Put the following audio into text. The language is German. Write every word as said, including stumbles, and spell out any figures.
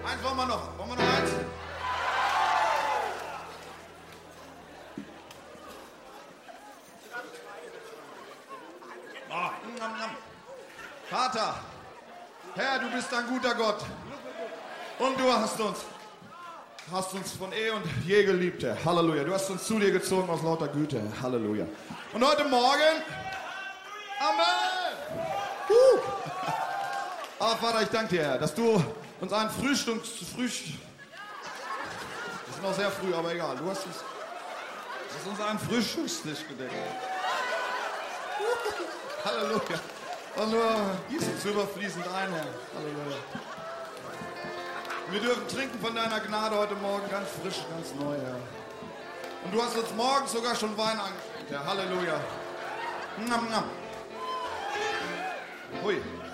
Eins wollen wir noch. Wollen wir noch eins? Oh, nam, nam. Vater, Herr, du bist ein guter Gott. Und du hast uns, hast uns von eh und je geliebt, Herr. Halleluja. Du hast uns zu dir gezogen aus lauter Güte, Herr. Halleluja. Und heute Morgen, Amen. Uh. Aber Vater, ich danke dir, Herr, dass du uns ein Frühstück, Frühstück, das ist noch sehr früh, aber egal, du hast uns, hast uns einen Frühstückstisch gedeckt. Halleluja. Und nur gieß uns überfließend ein, Herr. Halleluja. Wir dürfen trinken von deiner Gnade heute Morgen ganz frisch, ganz neu, Herr. Und du hast uns morgens sogar schon Wein angeschenkt, Herr. Halleluja. Nam, nam. Hui.